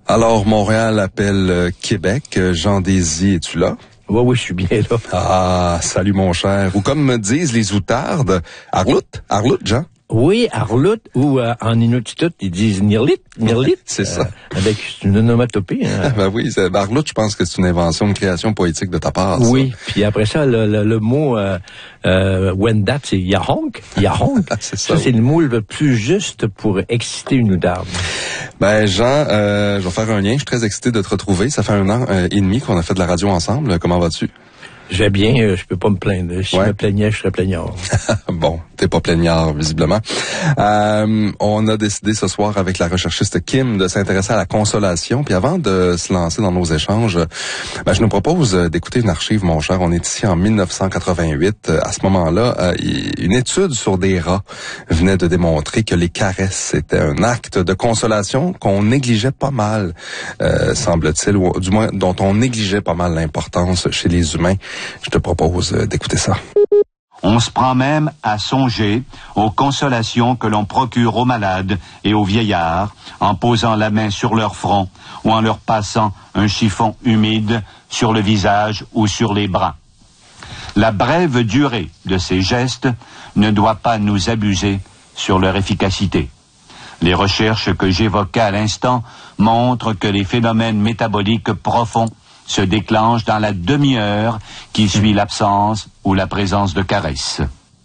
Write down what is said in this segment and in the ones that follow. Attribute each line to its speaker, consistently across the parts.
Speaker 1: Alors, Montréal appelle Québec. Jean Désy, es-tu là?
Speaker 2: Oui, je suis bien là.
Speaker 1: Ah, salut mon cher. Ou comme me disent les outardes, Arlout, Jean?
Speaker 2: Oui, Arlout, ou en Inuktitut, ils disent Nirlit.
Speaker 1: C'est ça.
Speaker 2: Avec une onomatopée. Hein.
Speaker 1: Ben oui, Arlout, je pense que c'est une invention, une création poétique de ta part.
Speaker 2: Oui, puis après ça, le mot Wendat, c'est Yahonk.
Speaker 1: C'est ça,
Speaker 2: c'est le mot le plus juste pour exciter une outarde.
Speaker 1: Ben Jean, je vais faire un lien. Je suis très excité de te retrouver. Ça fait 1 an et demi qu'on a fait de la radio ensemble. Comment vas-tu?
Speaker 2: Je vais bien, je peux pas me plaindre. Si je me plaignais, je serais plaignard.
Speaker 1: Bon, t'es pas plaignard, visiblement. On a décidé ce soir avec la recherchiste Kim de s'intéresser à la consolation. Puis avant de se lancer dans nos échanges, je nous propose d'écouter une archive, mon cher. On est ici en 1988. À ce moment-là, une étude sur des rats venait de démontrer que les caresses étaient un acte de consolation qu'on négligeait pas mal, semble-t-il, ou du moins dont on négligeait pas mal l'importance chez les humains. Je te propose d'écouter ça.
Speaker 3: On se prend même à songer aux consolations que l'on procure aux malades et aux vieillards en posant la main sur leur front ou en leur passant un chiffon humide sur le visage ou sur les bras. La brève durée de ces gestes ne doit pas nous abuser sur leur efficacité. Les recherches que j'évoquais à l'instant montrent que les phénomènes métaboliques profonds se déclenche dans la demi-heure qui suit l'absence ou la présence de caresses.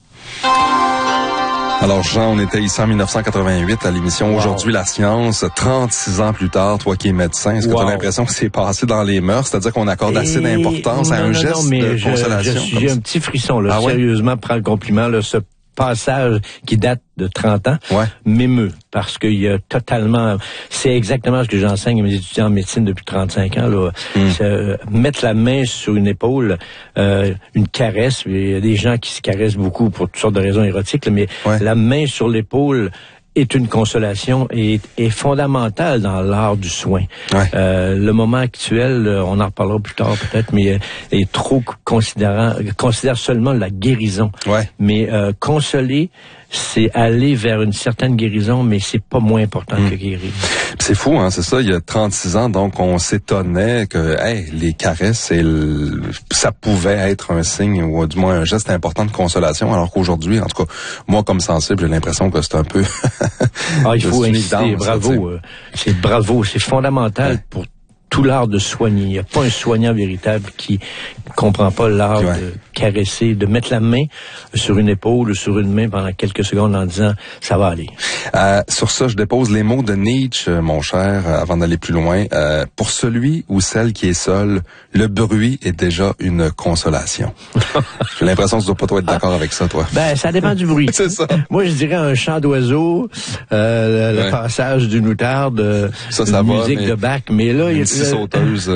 Speaker 1: Alors Jean, on était ici en 1988 à l'émission Aujourd'hui la science, 36 ans plus tard, toi qui es médecin, est-ce que tu as l'impression que c'est passé dans les mœurs, c'est-à-dire qu'on accorde assez d'importance à un geste de consolation?
Speaker 2: J'ai un petit frisson, là, sérieusement, prends le compliment, là, ce passage qui date de 30 ans m'émeut parce qu'il y a totalement, c'est exactement ce que j'enseigne à mes étudiants en médecine depuis 35 ans, là. Mettre la main sur une épaule, une caresse, il y a des gens qui se caressent beaucoup pour toutes sortes de raisons érotiques, là, mais la main sur l'épaule est une consolation et est fondamentale dans l'art du soin. Le moment actuel, on en reparlera plus tard peut-être, mais est trop considère seulement la guérison. Mais consoler, c'est aller vers une certaine guérison, mais c'est pas moins important que guérir.
Speaker 1: C'est fou, hein, c'est ça. Il y a 36 ans, donc on s'étonnait que les caresses, ça pouvait être un signe ou du moins un geste important de consolation, alors qu'aujourd'hui, en tout cas, moi comme sensible, j'ai l'impression que c'est un peu.
Speaker 2: Il faut insister. Bravo, c'est fondamental pour tout l'art de soigner. Il n'y a pas un soignant véritable qui comprend pas l'art de caresser, de mettre la main sur une épaule ou sur une main pendant quelques secondes en disant « ça va aller ».
Speaker 1: Sur ça, je dépose les mots de Nietzsche, mon cher, avant d'aller plus loin. Pour celui ou celle qui est seul, le bruit est déjà une consolation. J'ai l'impression que tu dois pas trop être d'accord avec ça, toi.
Speaker 2: Ben, ça dépend du bruit.
Speaker 1: C'est ça.
Speaker 2: Moi, je dirais un chant d'oiseau, le passage d'une outarde, une musique de Bach, mais là, il y a
Speaker 1: scie sauteuse.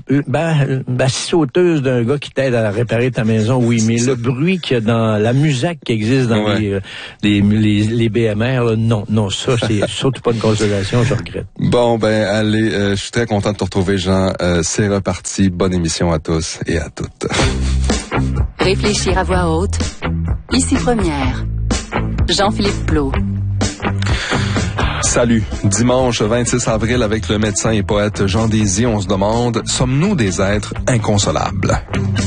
Speaker 2: Scie sauteuse d'un gars qui t'aide à réparer ta maison, oui, mais le bruit qu'il y a dans la musique qui existe dans les BMR, là, non, ça, c'est surtout pas une consolation, je regrette.
Speaker 1: Bon, allez, je suis très content de te retrouver, Jean. C'est reparti. Bonne émission à tous et à toutes.
Speaker 4: Réfléchir à voix haute. Ici Première. Jean-Philippe Plot.
Speaker 1: Salut. Dimanche 26 avril avec le médecin et poète Jean Désy, on se demande, sommes-nous des êtres inconsolables?